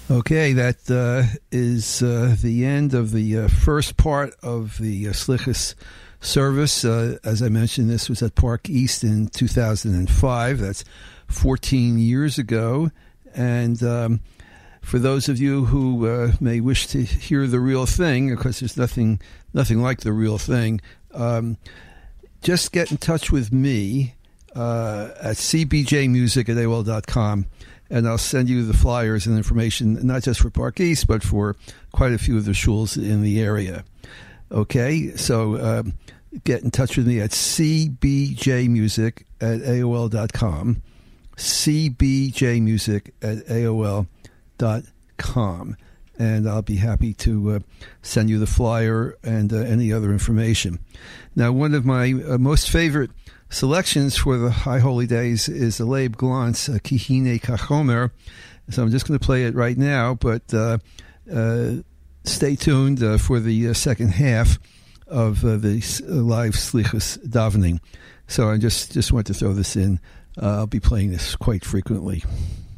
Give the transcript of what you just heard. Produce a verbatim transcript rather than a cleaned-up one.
Okay, that uh, is uh, the end of the uh, first part of the uh, Slichus service. Uh, as I mentioned, this was at Park East in two thousand five. That's fourteen years ago. And um, for those of you who uh, may wish to hear the real thing, because there's nothing nothing like the real thing, um, just get in touch with me uh, at c b j music at A O L dot com. And I'll send you the flyers and information, not just for Park East, but for quite a few of the shuls in the area. Okay, so um, get in touch with me at c b j music at A O L dot com, c b j music at A O L dot com, and I'll be happy to uh, send you the flyer and uh, any other information. Now, one of my uh, most favorite selections for the High Holy Days is the Leib Glantz, uh, Kihine Kachomer. So I'm just going to play it right now, but uh, uh, stay tuned uh, for the uh, second half of uh, the uh, live Slichus davening. So I just, just want to throw this in. Uh, I'll be playing this quite frequently.